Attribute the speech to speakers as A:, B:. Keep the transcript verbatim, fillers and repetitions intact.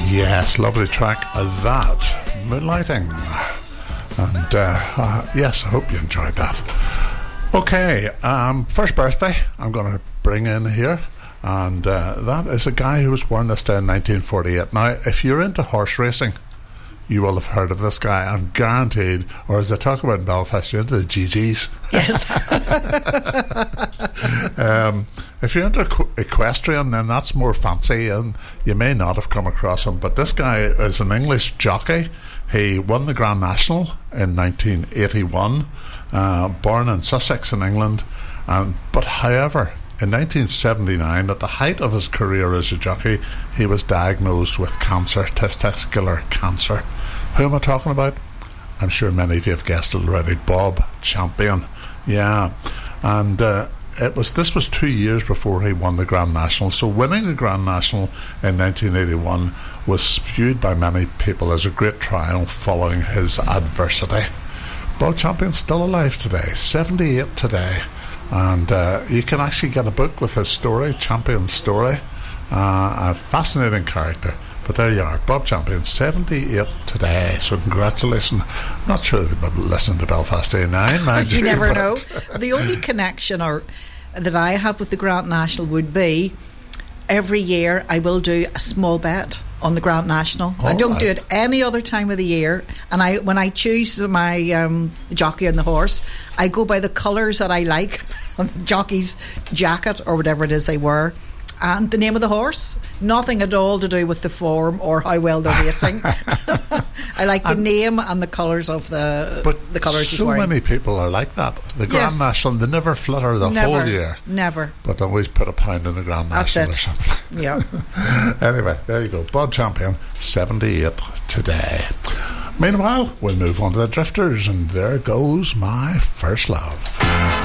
A: Yes, lovely track. That, Moonlighting. And uh, uh, yes, I hope you enjoyed that. Okay, um, first birthday I'm going to bring in here. And uh, that is a guy who was born this day in nineteen forty-eight. Now, if you're into horse racing, you will have heard of this guy. I'm guaranteed, or as I talk about in Belfast, you're into the G Gs.
B: Yes.
A: um, if you're into equ- equestrian, then that's more fancy, and you may not have come across him. But this guy is an English jockey. He won the Grand National in nineteen eighty-one, uh, born in Sussex in England. Um, but however, in nineteen seventy-nine, at the height of his career as a jockey, he was diagnosed with cancer, testicular cancer. Who am I talking about? I'm sure many of you have guessed it already. Bob Champion. Yeah. And uh, it was this was two years before he won the Grand National. So winning the Grand National in nineteen eighty-one was viewed by many people as a great triumph following his adversity. Bob Champion's still alive today, seventy-eight today. And uh, you can actually get a book with his story, Champion's story. Uh, a fascinating character. But there you are, Bob Champion, seventy-eight today. So congratulations. I'm not sure that people listen to Belfast A nine, mind
B: you. You never
A: but
B: know. The only connection or that I have with the Grand National would be every year I will do a small bet on the Grand National.
A: All
B: I don't
A: right.
B: do it any other time of the year, and I when I choose my um, jockey and the horse, I go by the colours that I like on the jockey's jacket or whatever it is they wear, and the name of the horse. Nothing at all to do with the form or how well they're racing. I like the and name and the colours of the
A: but
B: the colours he's
A: so
B: wearing.
A: Many people are like that. The Grand
B: Yes.
A: National, they never flutter the
B: Never,
A: whole year.
B: Never.
A: But they always put a pound in the Grand
B: That's
A: National
B: it.
A: or something.
B: Yeah.
A: Anyway, there you go. Bob Champion, seventy-eight today. Meanwhile, we'll move on to the Drifters, and there goes My First Love.